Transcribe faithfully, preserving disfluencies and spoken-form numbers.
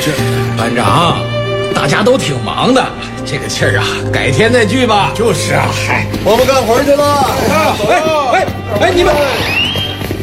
这班长，大家都挺忙的，这个气儿啊，改天再聚吧。 就是啊，嗨，我们干活去了。 哎哎哎，你们。